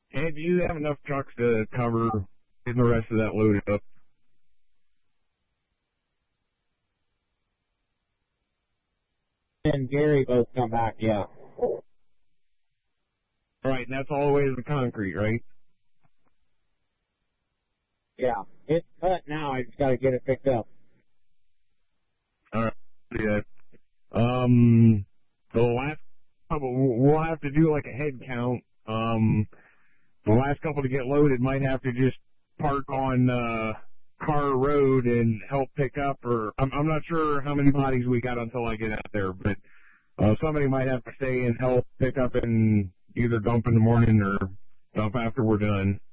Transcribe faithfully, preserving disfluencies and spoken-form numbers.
And do you have enough trucks to cover getting the rest of that loaded up? And Gary both come back, yeah. All right, and that's all the way to the concrete, right? Yeah. It's cut now. I just got to get it picked up. All right. Yeah. Um, the last couple, we'll have to do like a head count. Um, the last couple to get loaded might have to just park on uh, Carr Road and help pick up, or I'm, I'm not sure how many bodies we got until I get out there, but uh, somebody might have to stay and help pick up and either dump in the morning or dump after we're done.